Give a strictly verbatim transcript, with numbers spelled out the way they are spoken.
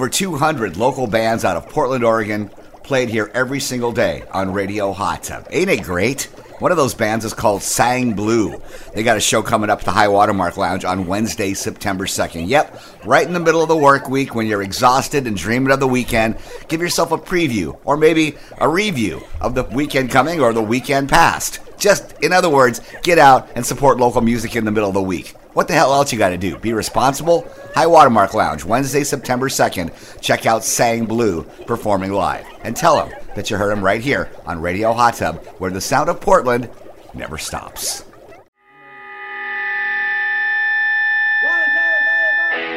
Over two hundred local bands out of Portland, Oregon, played here every single day on Radio Hot Tub. Ain't it great? One of those bands is called Sang Blue. They got a show coming up at the High Watermark Lounge on Wednesday, September second. Yep, right in the middle of the work week when you're exhausted and dreaming of the weekend, give yourself a preview or maybe a review of the weekend coming or the weekend past. Just, in other words, get out and support local music in the middle of the week. What the hell else you got to do? Be responsible? High Watermark Lounge, Wednesday, September second. Check out Sang Blue performing live. And tell them that you heard them right here on Radio Hot Tub, where the sound of Portland never stops.